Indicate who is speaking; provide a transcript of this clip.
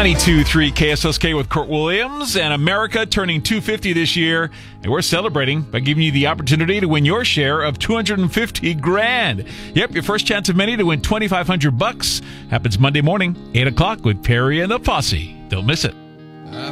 Speaker 1: 92.3 KSSK with Kurt Williams, and America turning 250 this year. And we're celebrating by giving you the opportunity to win your share of $250,000. Yep, your first chance of many to win $2,500 happens Monday morning, 8 o'clock with Perry and the Posse. Don't miss it.